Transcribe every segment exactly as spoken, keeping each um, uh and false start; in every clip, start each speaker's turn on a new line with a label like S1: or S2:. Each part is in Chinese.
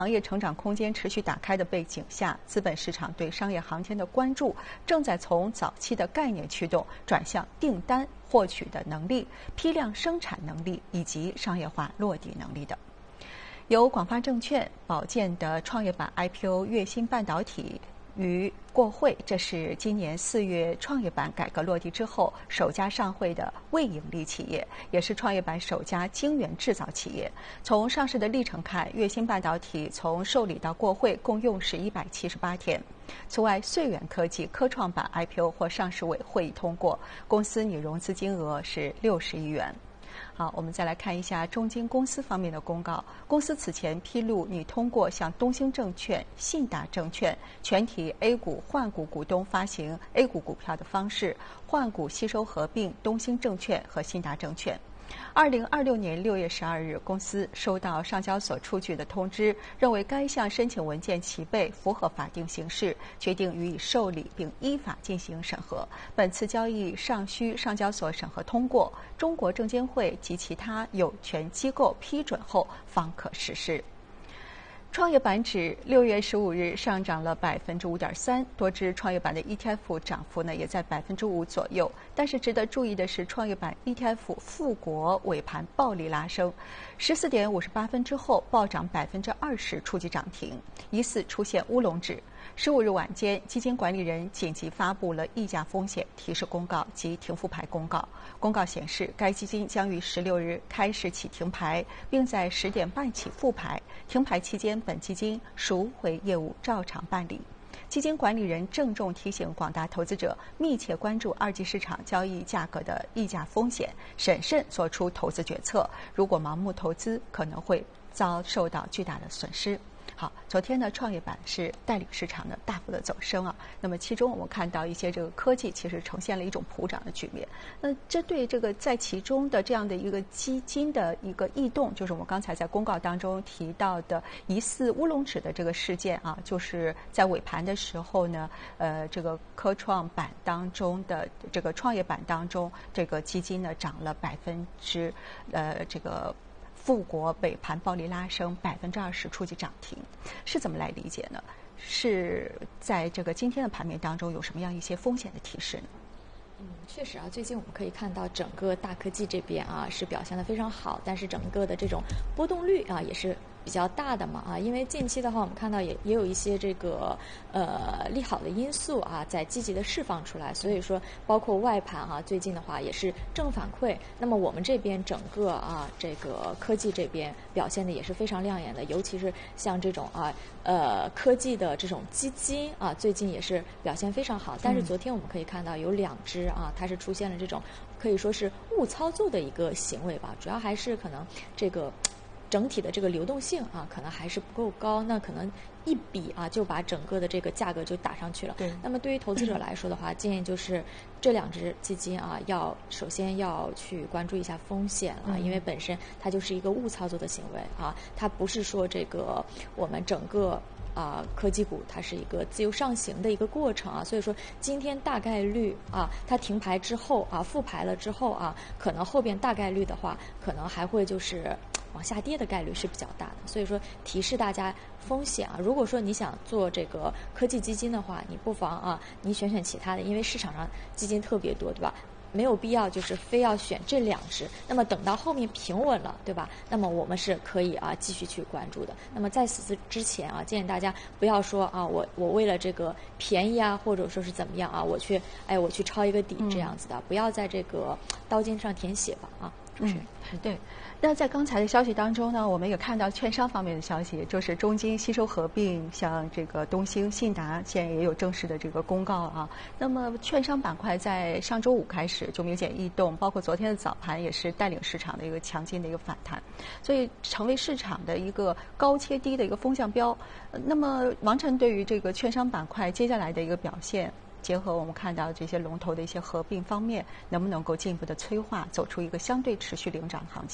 S1: 行业成长空间持续打开的背景下，资本市场对商业航天的关注正在从早期的概念驱动转向订单获取的能力、批量生产能力以及商业化落地能力的。由广发证券保荐的创业板 I P O 月芯半导体于过会，这是今年四月创业板改革落地之后首家上会的未盈利企业，也是创业板首家晶圆制造企业。从上市的历程看，月芯半导体从受理到过会共用时一百七十八天。此外，穗源科技科创板 I P O 或上市委会议通过，公司拟融资金额是六十亿元。好，我们再来看一下中金公司方面的公告。公司此前披露，拟通过向东兴证券、信达证券全体 A 股换股股东发行 A 股股票的方式，换股吸收合并东兴证券和信达证券。二零二六年六月十二日，公司收到上交所出具的通知，认为该项申请文件齐备，符合法定形式，决定予以受理并依法进行审核。本次交易尚需上交所审核通过，中国证监会及其他有权机构批准后方可实施。创业板指六月十五日上涨了百分之五点三，多只创业板的 E T F 涨幅呢也在百分之五左右。但是值得注意的是，创业板 E T F 富国尾盘暴力拉升，十四点五十八分之后暴涨百分之二十，触及涨停，疑似出现乌龙指。十五日晚间，基金管理人紧急发布了溢价风险提示公告及停复牌公告。公告显示，该基金将于十六日开始起停牌，并在十点半起复牌。停牌期间，本基金赎回业务照常办理。基金管理人郑重提醒广大投资者，密切关注二级市场交易价格的溢价风险，审慎做出投资决策。如果盲目投资，可能会遭受到巨大的损失。好，昨天呢，创业板是带领市场的大幅的走升啊。那么其中我们看到一些这个科技其实呈现了一种普涨的局面。那针对这个在其中的这样的一个基金的一个异动，就是我们刚才在公告当中提到的疑似乌龙指的这个事件啊，就是在尾盘的时候呢，呃，这个科创板当中的这个创业板当中，这个基金呢涨了百分之呃这个。富国尾盘暴力拉升百分之二十，触及涨停，是怎么来理解呢？是在这个今天的盘面当中有什么样一些风险的提示呢？
S2: 嗯，确实啊，最近我们可以看到整个大科技这边啊是表现得非常好，但是整个的这种波动率啊也是比较大的嘛啊，因为近期的话，我们看到也也有一些这个呃利好的因素啊在积极的释放出来，所以说包括外盘哈、啊，最近的话也是正反馈。那么我们这边整个啊这个科技这边表现的也是非常亮眼的，尤其是像这种啊呃科技的这种基金啊，最近也是表现非常好。但是昨天我们可以看到有两只啊，它是出现了这种可以说是误操作的一个行为吧，主要还是可能这个。整体的这个流动性啊，可能还是不够高，那可能一笔啊就把整个的这个价格就打上去了。
S1: 对。
S2: 那么对于投资者来说的话，建议就是这两只基金啊，要首先要去关注一下风险啊，因为本身它就是一个误操作的行为啊，它不是说这个我们整个。啊、呃，科技股它是一个自由上行的一个过程啊，所以说今天大概率啊，它停牌之后啊，复牌了之后啊，可能后边大概率的话，可能还会就是往下跌的概率是比较大的，所以说提示大家风险啊。如果说你想做这个科技基金的话，你不妨啊，你选选其他的，因为市场上基金特别多，对吧？没有必要就是非要选这两只，那么等到后面平稳了，对吧？那么我们是可以啊继续去关注的。那么在此之前啊，建议大家不要说啊，我我为了这个便宜啊，或者说是怎么样啊，我去哎我去抄一个底这样子的，嗯、不要在这个刀尖上舔血吧啊。
S1: 嗯，对。那在刚才的消息当中呢，我们也看到券商方面的消息，就是中金吸收合并，像这个东兴、信达现在也有正式的这个公告啊。那么券商板块在上周五开始就明显异动，包括昨天的早盘也是带领市场的一个强劲的一个反弹，所以成为市场的一个高切低的一个风向标。那么王晨对于这个券商板块接下来的一个表现，结合我们看到这些龙头的一些合并方面，能不能够进一步的催化，走出一个相对持续领涨的行情呢？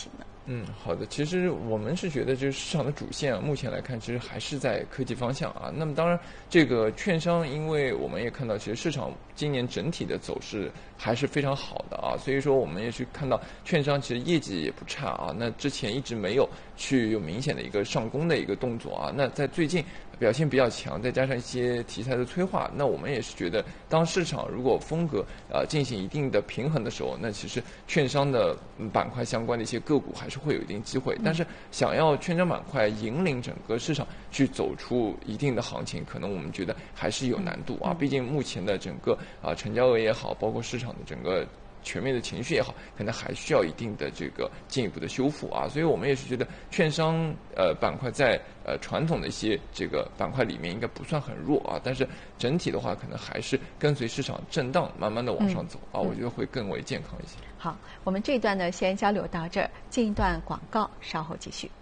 S3: 嗯，好的。其实我们是觉得，就是市场的主线啊，目前来看，其实还是在科技方向啊。那么当然，这个券商，因为我们也看到，其实市场今年整体的走势还是非常好的啊。所以说，我们也去看到券商其实业绩也不差啊。那之前一直没有去有明显的一个上攻的一个动作啊。那在最近表现比较强，再加上一些题材的催化，那我们也是觉得，当市场如果风格呃进行一定的平衡的时候，那其实券商的板块相关的一些个股还是会有一定机会。但是想要券商板块引领整个市场去走出一定的行情，可能我们觉得还是有难度啊。毕竟目前的整个啊成交额也好，包括市场的整个全面的情绪也好，可能还需要一定的这个进一步的修复啊，所以我们也是觉得券商呃板块在呃传统的一些这个板块里面应该不算很弱啊，但是整体的话可能还是跟随市场震荡慢慢的往上走、嗯、啊，我觉得会更为健康一些。
S1: 好，我们这一段呢先交流到这儿，进一段广告，稍后继续。